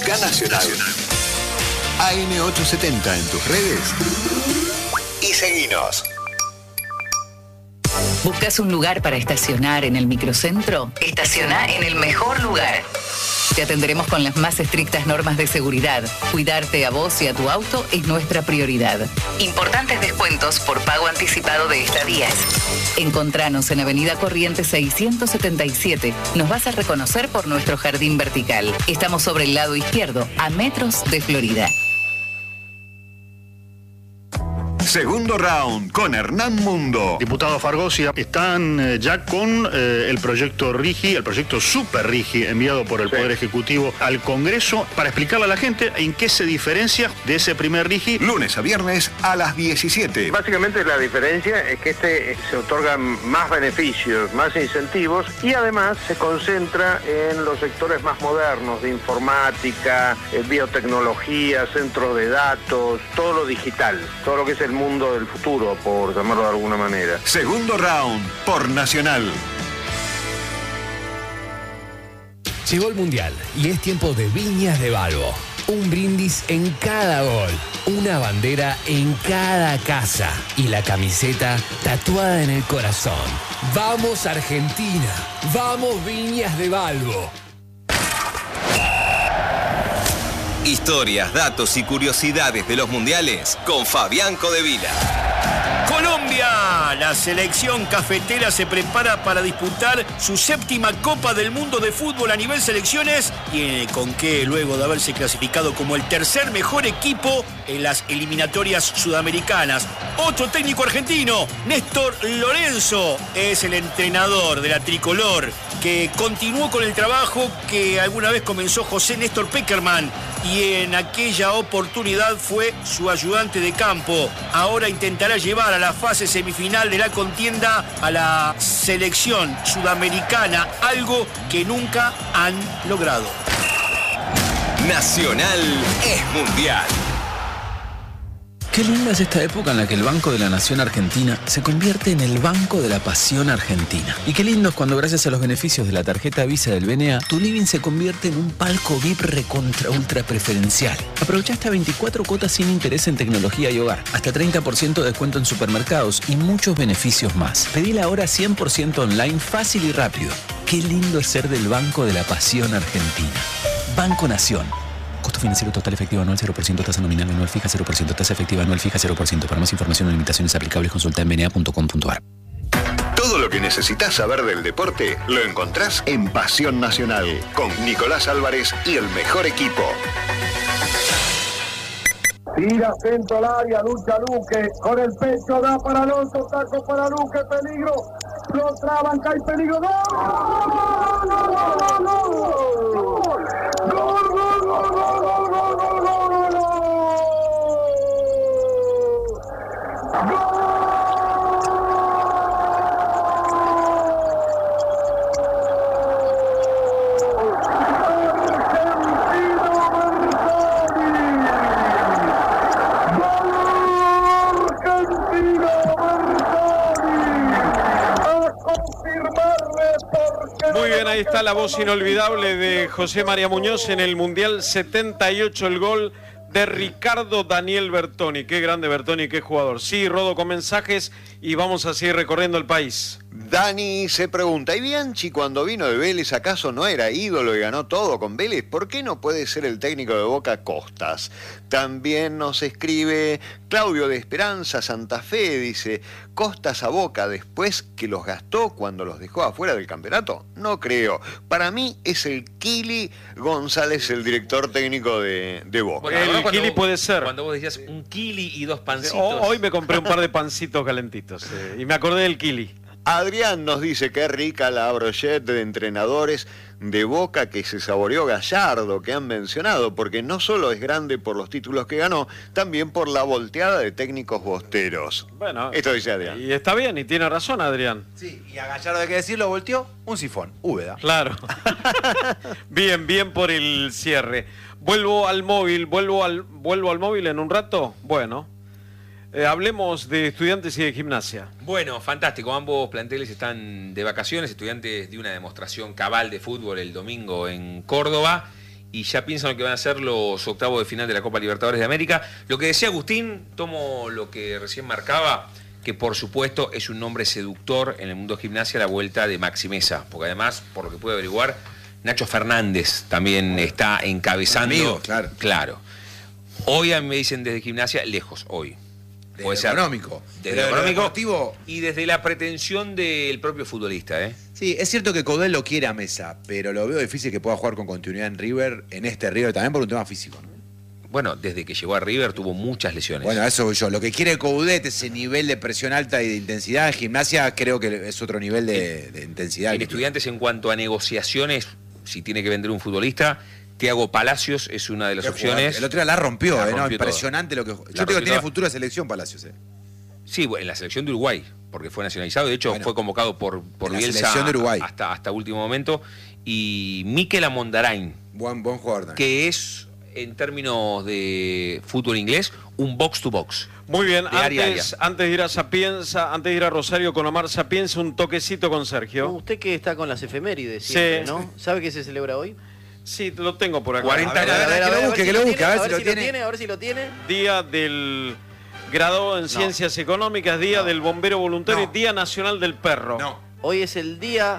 Busca Nacional. AM870 en tus redes y seguinos. ¿Buscas un lugar para estacionar en el microcentro? Estaciona en el mejor lugar. Te atenderemos con las más estrictas normas de seguridad. Cuidarte a vos y a tu auto es nuestra prioridad. Importantes descuentos por pago anticipado de estadías. Encontranos en Avenida Corrientes 677. Nos vas a reconocer por nuestro jardín vertical. Estamos sobre el lado izquierdo, a metros de Florida. Segundo round con Hernán Mundo. Diputado Fargosia, están ya con el proyecto RIGI, el proyecto Super RIGI, enviado por el Poder Ejecutivo al Congreso, para explicarle a la gente en qué se diferencia de ese primer RIGI. Lunes a viernes a las 17. Básicamente la diferencia es que se otorgan más beneficios, más incentivos y además se concentra en los sectores más modernos de informática, biotecnología, centros de datos, todo lo digital, todo lo que es el mundo del futuro, por llamarlo de alguna manera. Segundo round por Nacional. Llegó el Mundial y es tiempo de Viñas de Balbo. Un brindis en cada gol, una bandera en cada casa y la camiseta tatuada en el corazón. ¡Vamos Argentina! ¡Vamos Viñas de Balbo! Historias, datos y curiosidades de los mundiales con Fabián Codevila. Colombia, la selección cafetera se prepara para disputar su séptima Copa del Mundo de Fútbol a nivel selecciones. Tiene con qué, luego de haberse clasificado como el tercer mejor equipo en las eliminatorias sudamericanas. Otro técnico argentino, Néstor Lorenzo, es el entrenador de la tricolor, que continuó con el trabajo que alguna vez comenzó José Néstor Peckerman y en aquella oportunidad fue su ayudante de campo. Ahora intentará llevar a la fase semifinal de la contienda a la selección sudamericana, algo que nunca han logrado. Nacional es mundial. Qué linda es esta época en la que el Banco de la Nación Argentina se convierte en el Banco de la Pasión Argentina. Y qué lindo es cuando, gracias a los beneficios de la tarjeta Visa del BNA, tu living se convierte en un palco VIP recontra ultra preferencial. Aprovecha hasta 24 cuotas sin interés en tecnología y hogar, hasta 30% de descuento en supermercados y muchos beneficios más. Pedila ahora 100% online, fácil y rápido. Qué lindo es ser del Banco de la Pasión Argentina. Banco Nación. Costo financiero total efectivo anual 0%, tasa nominal anual fija 0%, tasa efectiva anual fija 0%. Para más información o limitaciones aplicables, consulta en bna.com.ar. Todo lo que necesitas saber del deporte lo encontrás en Pasión Nacional con Nicolás Álvarez y el mejor equipo. Tira centro al área, lucha Luque, con el pecho da para Alonso, taco para Luque, peligro, lo traban, cae peligro, ¡gol! Muy bien, ahí está la voz inolvidable de José María Muñoz en el Mundial 78, el gol de Ricardo Daniel Bertoni. Qué grande Bertoni, qué jugador. Sí, Rodo, con mensajes y vamos a seguir recorriendo el país. Dani se pregunta, ¿y Bianchi cuando vino de Vélez acaso no era ídolo y ganó todo con Vélez? ¿Por qué no puede ser el técnico de Boca Costas? También nos escribe Claudio de Esperanza Santa Fe, dice, ¿Costas a Boca después que los gastó cuando los dejó afuera del campeonato? No creo. Para mí es el Kili González, el director técnico de Boca. Bueno, el Kili puede ser. Cuando vos decías un Kili y dos pancitos. Hoy me compré un par de pancitos calentitos y me acordé del Kili. Adrián nos dice que rica la brochette de entrenadores de Boca que se saboreó Gallardo, que han mencionado, porque no solo es grande por los títulos que ganó, también por la volteada de técnicos bosteros. Bueno, esto dice Adrián. Y está bien, y tiene razón Adrián. Sí, y a Gallardo hay que decirlo, volteó un sifón, Úbeda. Claro. Bien por el cierre. Vuelvo al móvil en un rato. Bueno. Hablemos de Estudiantes y de Gimnasia. Bueno, fantástico. Ambos planteles están de vacaciones. Estudiantes de una demostración cabal de fútbol el domingo en Córdoba. y ya piensan lo que van a ser los octavos de final de la Copa Libertadores de América. Lo que decía Agustín, tomo lo que recién marcaba, que por supuesto es un nombre seductor en el mundo de Gimnasia, la vuelta de Maxi Mesa, porque además, por lo que pude averiguar, Nacho Fernández también está encabezando. Amigo, claro. Hoy a mí me dicen desde Gimnasia, lejos, hoy. Desde lo económico. Desde lo económico deportivo, y desde la pretensión del propio futbolista, ¿eh? Sí, es cierto que Coudet lo quiere a Mesa, pero lo veo difícil que pueda jugar con continuidad en River, en este River, también por un tema físico, ¿no? Bueno, desde que llegó a River tuvo muchas lesiones. Bueno, eso voy yo. Lo que quiere Coudet, ese nivel de presión alta y de intensidad en Gimnasia, creo que es otro nivel de intensidad. En Estudiantes, en cuanto a negociaciones, si tiene que vender un futbolista, Thiago Palacios es una de las opciones. El otro día la rompió, ¿no? rompió Impresionante todo. lo que... Yo digo que tiene futura selección Palacios, Sí, en la selección de Uruguay, porque fue nacionalizado. De hecho, fue convocado por Bielsa selección de Uruguay. hasta último momento. Y Mikel Amondarain. Buen jugador también. Que es, en términos de fútbol inglés, un box-to-box. Muy bien, antes de ir a Sapienza, antes de ir a Rosario con Omar Sapienza, un toquecito con Sergio. Usted que está con las efemérides siempre, ¿no? ¿Sabe qué se celebra hoy? Sí, lo tengo por acá. 40 a ver que lo busque, a ver si lo tiene. Día del graduado en Ciencias Económicas, Día del Bombero Voluntario, Día Nacional del Perro. Hoy es el día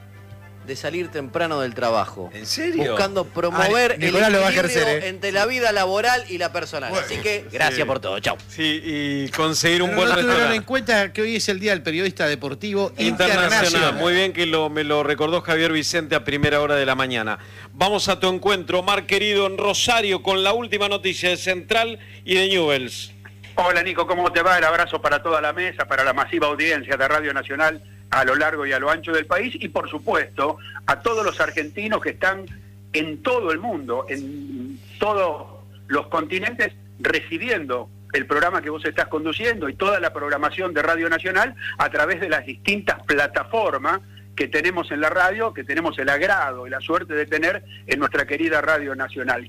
de salir temprano del trabajo. ¿En serio? Buscando promover el Nicolás lo va a equilibrio ejercer, entre la vida laboral y la personal. Así que gracias por todo. Chau. Sí, y conseguir un buen tuvieron restaurante. en cuenta que hoy es el Día del Periodista Deportivo Internacional. Muy bien que me lo recordó Javier Vicente a primera hora de la mañana. Vamos a tu encuentro, Omar querido, en Rosario, con la última noticia de Central y de Newell's. Hola Nico, ¿cómo te va? El abrazo para toda la mesa, para la masiva audiencia de Radio Nacional a lo largo y a lo ancho del país, y por supuesto a todos los argentinos que están en todo el mundo, en todos los continentes, recibiendo el programa que vos estás conduciendo y toda la programación de Radio Nacional a través de las distintas plataformas que tenemos en la radio, que tenemos el agrado y la suerte de tener en nuestra querida Radio Nacional.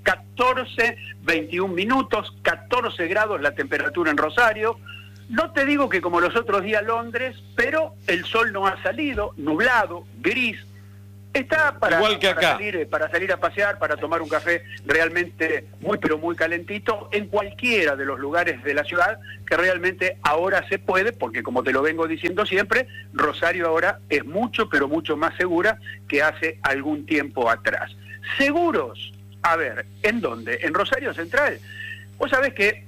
21 minutos, 14 grados la temperatura en Rosario. No te digo que como los otros días Londres, pero el sol no ha salido, nublado, gris. Está para salir a pasear, para tomar un café realmente muy pero muy calentito en cualquiera de los lugares de la ciudad, que realmente ahora se puede, porque como te lo vengo diciendo siempre, Rosario ahora es mucho pero mucho más segura que hace algún tiempo atrás. ¿Seguros? A ver, ¿en dónde? En Rosario Central. Vos sabés que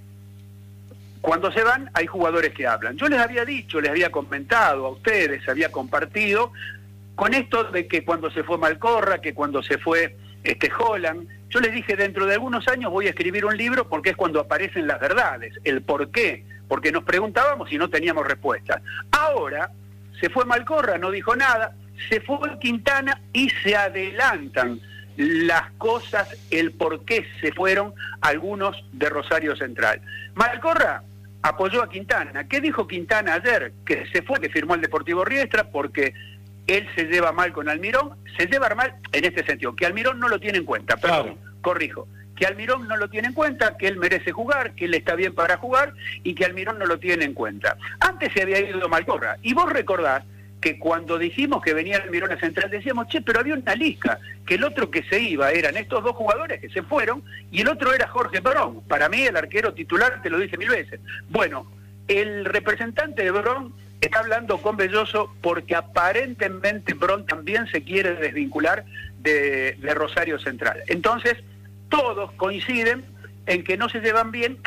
cuando se van hay jugadores que hablan. Yo les había dicho, les había comentado a ustedes, había compartido con esto de que cuando se fue Malcorra, que cuando se fue Holland, yo les dije, dentro de algunos años voy a escribir un libro porque es cuando aparecen las verdades, el por qué, porque nos preguntábamos y no teníamos respuestas. Ahora, se fue Malcorra, no dijo nada, se fue Quintana y se adelantan las cosas, el por qué se fueron algunos de Rosario Central. Malcorra apoyó a Quintana. ¿Qué dijo Quintana ayer? Que se fue, que firmó el Deportivo Riestra porque él se lleva mal con Almirón, se lleva mal en este sentido, que Almirón no lo tiene en cuenta, perdón, corrijo, que Almirón no lo tiene en cuenta, que él merece jugar, que él está bien para jugar y que Almirón no lo tiene en cuenta. Antes se había ido Malcorra, y vos recordás que cuando dijimos que venía Almirón a Central decíamos, che, pero había una lista, que el otro que se iba eran estos dos jugadores que se fueron y el otro era Jorge Perón, para mí el arquero titular, te lo dije 1000 veces. Bueno, el representante de Perón está hablando con Belloso porque aparentemente Bron también se quiere desvincular de Rosario Central. Entonces, todos coinciden en que no se llevan bien,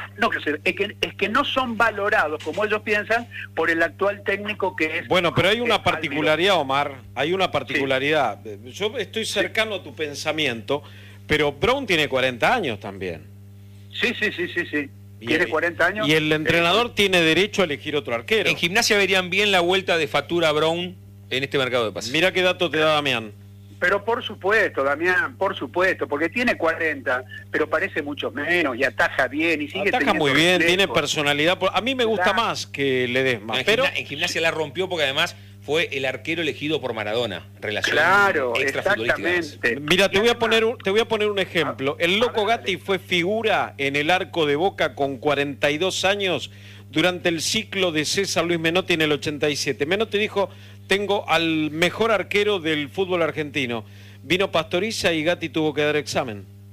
es que no son valorados como ellos piensan por el actual técnico que es... Bueno, pero hay una particularidad, Omar, hay una particularidad. Sí. Yo estoy cercano a tu pensamiento, pero Brown tiene 40 años también. Sí. Tiene 40 años. Y el entrenador tiene derecho a elegir otro arquero. En Gimnasia verían bien la vuelta de Fatura Brown en este mercado de pases. Mira qué dato te da Damián. Pero por supuesto, Damián, por supuesto, porque tiene 40, pero parece mucho menos y ataja bien y sigue ataja muy bien, tiene personalidad. A mí me gusta más que Ledesma. No, pero en Gimnasia la rompió porque además fue el arquero elegido por Maradona. Relación exactamente. Mira, te voy a poner un ejemplo. El Loco Gatti fue figura en el arco de Boca con 42 años durante el ciclo de César Luis Menotti en el 87. Menotti dijo, tengo al mejor arquero del fútbol argentino. Vino Pastoriza y Gatti tuvo que dar examen.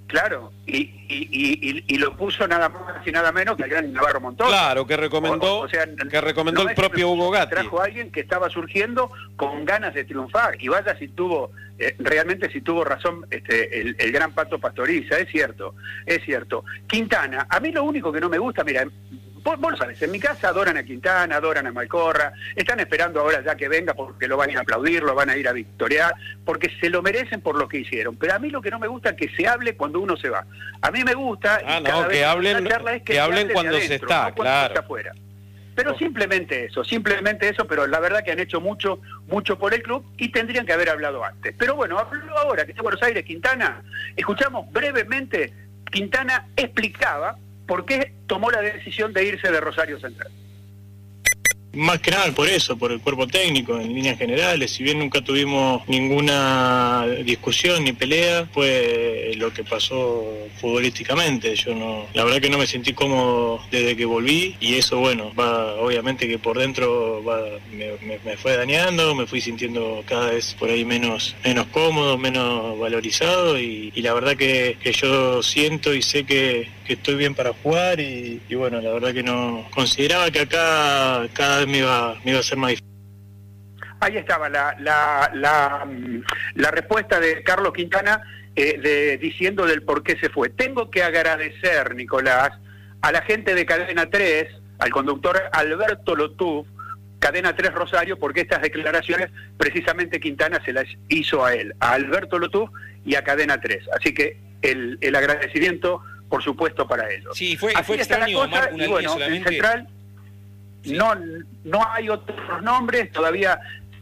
Claro, y lo puso nada más y nada menos que el gran Navarro Montoya. Claro, que recomendó, el propio Hugo Gatti. Trajo a alguien que estaba surgiendo con ganas de triunfar, y vaya si tuvo, realmente si tuvo razón el gran Pato Pastoriza, es cierto. Quintana, a mí lo único que no me gusta, mira, vos lo sabés, en mi casa adoran a Quintana, adoran a Malcorra, están esperando ahora ya que venga porque lo van a ir a aplaudir, lo van a ir a victoriar, porque se lo merecen por lo que hicieron. Pero a mí lo que no me gusta es que se hable cuando uno se va. A mí me gusta que hablen cuando se está, no cuando se está afuera. Pero simplemente eso, pero la verdad que han hecho mucho por el club y tendrían que haber hablado antes. Pero bueno, habló ahora que está en Buenos Aires Quintana, escuchamos brevemente, Quintana explicaba por qué tomó la decisión de irse de Rosario Central. Más que nada por eso, por el cuerpo técnico en líneas generales. Si bien nunca tuvimos ninguna discusión ni pelea, fue lo que pasó futbolísticamente. La verdad que no me sentí cómodo desde que volví, y eso, bueno, obviamente que por dentro me fue dañando, me fui sintiendo cada vez por ahí menos cómodo, menos valorizado, y la verdad que yo siento y sé que estoy bien para jugar, y bueno, la verdad que no consideraba que acá cada vez me iba a ser más difícil. Ahí estaba la respuesta de Carlos Quintana diciendo del por qué se fue. Tengo que agradecer, Nicolás, a la gente de Cadena 3, al conductor Alberto Lotuf, Cadena 3 Rosario, porque estas declaraciones precisamente Quintana se las hizo a él, a Alberto Lotuf y a Cadena 3. Así que el agradecimiento, por supuesto, para ellos. Sí, fue extraño, Omar, una línea solamente. En Central no hay otros nombres, todavía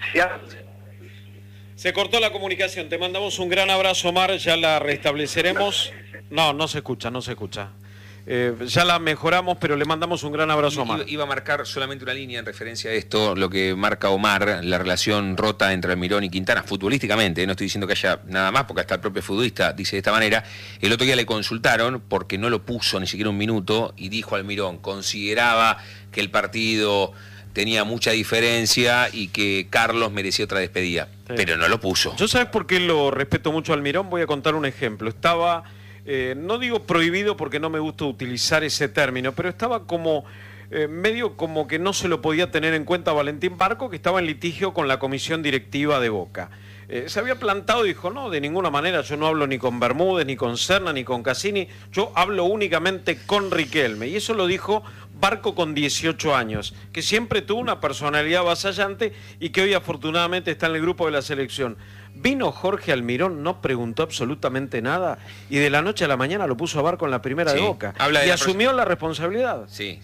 se cortó la comunicación. Te mandamos un gran abrazo, Omar, ya la restableceremos. No se escucha. Ya la mejoramos, pero le mandamos un gran abrazo a Omar. Iba a marcar solamente una línea en referencia a esto, lo que marca Omar, la relación rota entre Almirón y Quintana, futbolísticamente, no estoy diciendo que haya nada más, porque hasta el propio futbolista dice de esta manera. El otro día le consultaron, porque no lo puso ni siquiera un minuto, y dijo Almirón, consideraba que el partido tenía mucha diferencia y que Carlos merecía otra despedida, pero no lo puso. ¿Yo sabes por qué lo respeto mucho a Almirón? Voy a contar un ejemplo. Estaba... no digo prohibido porque no me gusta utilizar ese término, pero estaba como medio como que no se lo podía tener en cuenta Valentín Barco, que estaba en litigio con la comisión directiva de Boca. Se había plantado y dijo, no, de ninguna manera, yo no hablo ni con Bermúdez, ni con Serna, ni con Cassini, yo hablo únicamente con Riquelme. Y eso lo dijo Barco con 18 años, que siempre tuvo una personalidad avasallante y que hoy afortunadamente está en el grupo de la selección. Vino Jorge Almirón, no preguntó absolutamente nada y de la noche a la mañana lo puso a Barco en la primera de Boca. Y asumió la responsabilidad. Sí.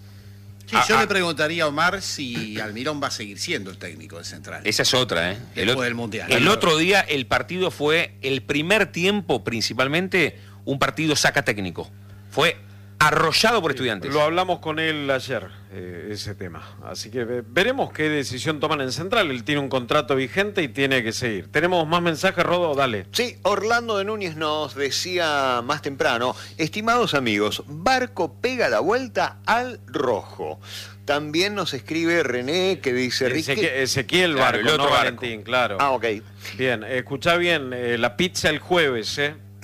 Sí, yo le preguntaría a Omar si Almirón va a seguir siendo el técnico de Central. Esa es otra, ¿eh? Después del Mundial. El otro día el partido fue, el primer tiempo principalmente, un partido saca técnico. Fue arrollado por Estudiantes. Lo hablamos con él ayer, ese tema. Así que veremos qué decisión toman en Central. Él tiene un contrato vigente y tiene que seguir. Tenemos más mensajes, Rodo, dale. Sí, Orlando de Núñez nos decía más temprano, estimados amigos, Barco pega la vuelta al rojo. También nos escribe René, que dice... Ezequiel Barco, el otro Valentín, claro. Ah, ok. Bien, escuchá bien, la pizza el jueves,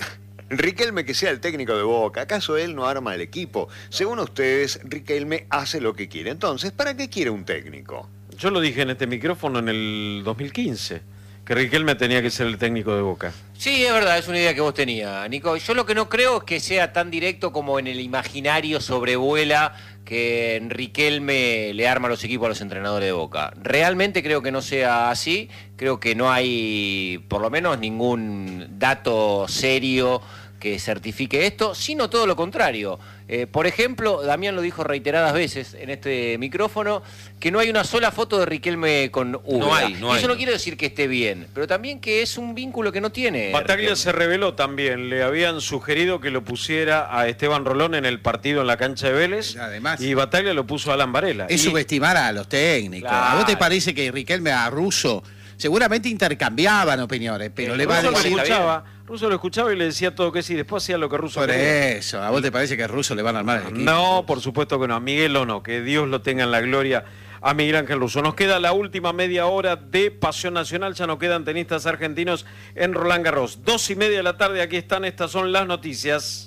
Riquelme que sea el técnico de Boca, ¿acaso él no arma el equipo? Según ustedes, Riquelme hace lo que quiere. Entonces, ¿para qué quiere un técnico? Yo lo dije en este micrófono en el 2015, que Riquelme tenía que ser el técnico de Boca. Sí, es verdad, es una idea que vos tenías, Nico. Yo lo que no creo es que sea tan directo como en el imaginario sobrevuela que Riquelme le arma los equipos a los entrenadores de Boca. Realmente creo que no sea así. Creo que no hay, por lo menos, ningún dato serio que certifique esto, sino todo lo contrario. Por ejemplo, Damián lo dijo reiteradas veces en este micrófono, que no hay una sola foto de Riquelme con Úbeda. No hay. Eso no quiere decir que esté bien, pero también que es un vínculo que no tiene. Bataglia se reveló también, le habían sugerido que lo pusiera a Esteban Rolón en el partido en la cancha de Vélez, además, y Bataglia lo puso a Alan Varela. Es subestimar a los técnicos. Claro. ¿A vos te parece que Riquelme a Russo seguramente intercambiaban opiniones, pero le va a decir... Russo lo escuchaba y le decía todo que sí, después hacía lo que Russo quería. Por eso, ¿a vos te parece que a Russo le van a armar el equipo? No, por supuesto que no, a Miguel o no, que Dios lo tenga en la gloria a Miguel Ángel Russo. Nos queda la última media hora de Pasión Nacional, ya no quedan tenistas argentinos en Roland Garros. 2:30 de la tarde, aquí están, estas son las noticias.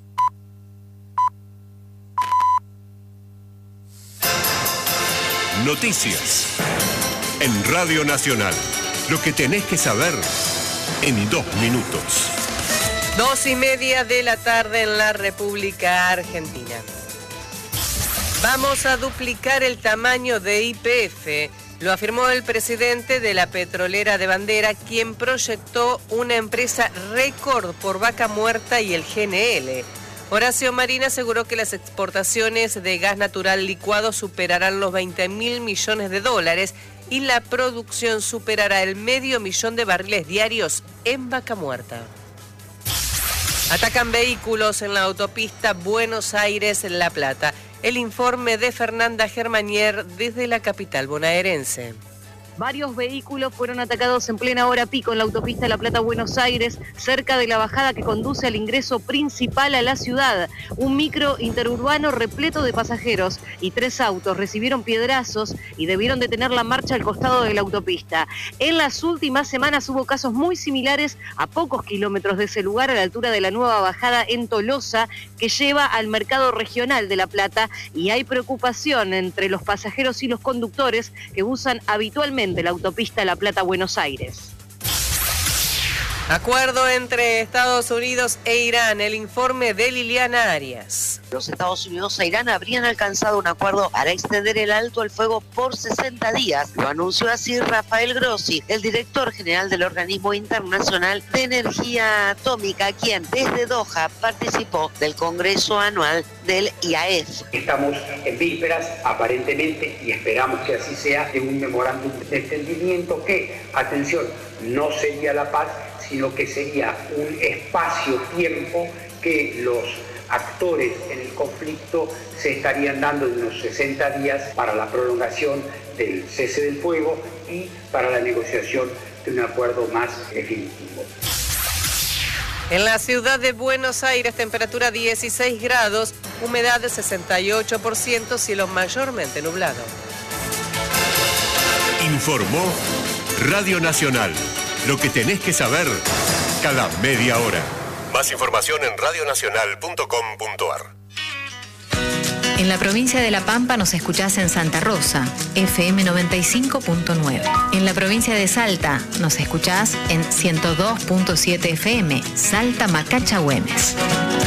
Noticias en Radio Nacional. Lo que tenés que saber en 2 minutos. 2:30 de la tarde en la República Argentina. Vamos a duplicar el tamaño de YPF, lo afirmó el presidente de la petrolera de Bandera, quien proyectó una empresa récord por Vaca Muerta y el GNL. Horacio Marín aseguró que las exportaciones de gas natural licuado superarán los 20.000 millones de dólares y la producción superará el 500.000 de barriles diarios en Vaca Muerta. Atacan vehículos en la autopista Buenos Aires-La Plata. El informe de Fernanda Germanier desde la capital bonaerense. Varios vehículos fueron atacados en plena hora pico en la autopista La Plata-Buenos Aires, cerca de la bajada que conduce al ingreso principal a la ciudad. Un micro interurbano repleto de pasajeros y 3 autos recibieron piedrazos y debieron detener la marcha al costado de la autopista. En las últimas semanas hubo casos muy similares a pocos kilómetros de ese lugar, a la altura de la nueva bajada en Tolosa, que lleva al mercado regional de La Plata, y hay preocupación entre los pasajeros y los conductores que usan habitualmente de la autopista La Plata-Buenos Aires. Acuerdo entre Estados Unidos e Irán, el informe de Liliana Arias. Los Estados Unidos e Irán habrían alcanzado un acuerdo para extender el alto al fuego por 60 días. Lo anunció así Rafael Grossi, el director general del Organismo Internacional de Energía Atómica, quien desde Doha participó del Congreso Anual del IAEF. Estamos en vísperas, aparentemente, y esperamos que así sea, de un memorándum de entendimiento que, atención, no sería la paz, sino que sería un espacio-tiempo que los actores en el conflicto se estarían dando de unos 60 días para la prolongación del cese del fuego y para la negociación de un acuerdo más definitivo. En la ciudad de Buenos Aires, temperatura 16 grados, humedad de 68%, cielo mayormente nublado. Informó Radio Nacional. Lo que tenés que saber cada media hora. Más información en radionacional.com.ar. En la provincia de La Pampa nos escuchás en Santa Rosa, FM 95.9. En la provincia de Salta nos escuchás en 102.7 FM, Salta Macacha Güemes.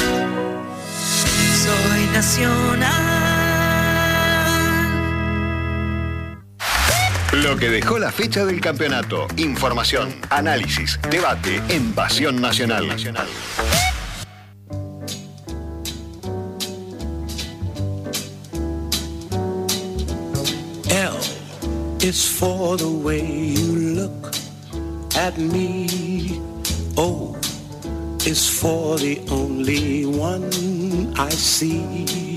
Soy nacional. Lo que dejó la fecha del campeonato. Información, análisis, debate en Pasión Nacional. L is for the way you look at me. O is for the only one I see.